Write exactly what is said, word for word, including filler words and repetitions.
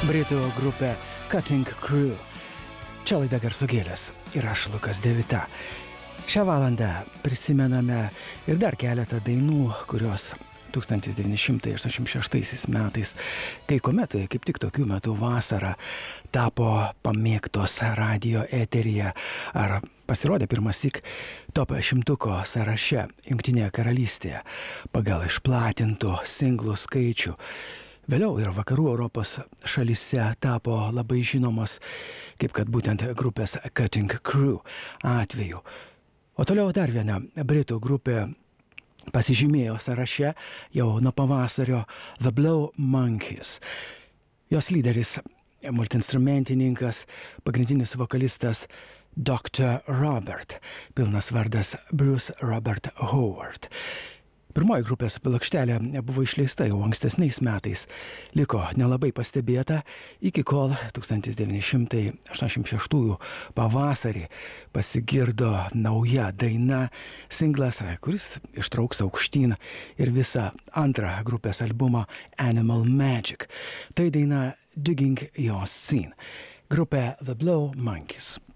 Britų grupė Cutting Crew. Čia laida Garso gėlės ir aš Lukas Devita. Šią valandą prisimename ir dar keletą dainų, kurios tūkstantis devyni šimtai aštuoniasdešimt šeštaisiais metais, kai kometai kaip tik tokiu metu vasarą tapo pamėgtos radio eteryje ar pasirodė pirmąsyk top šimtuko sąraše Jungtinėje karalystėje pagal išplatintų singlų skaičių. Vėliau ir vakarų Europos šalyse tapo labai žinomos, kaip kad būtent grupės Cutting Crew atveju. O toliau dar viena britų grupė pasižymėjo sąraše jau nuo pavasario The Blow Monkeys. Jos lyderis, multiinstrumentininkas, pagrindinis vokalistas doktor Robert, pilnas vardas Bruce Robert Howard. Pirmoji grupės plokštelė buvo išleista jau ankstesniais metais, liko nelabai pastebėta, iki kol tūkstantis devyni šimtai aštuoniasdešimt šeštųjų pavasarį pasigirdo nauja daina, singlas, kuris ištrauks aukštyn ir visą antrą grupės albumą Animal Magic. Tai daina Digging Your Scene. Grupė The Blow Monkeys.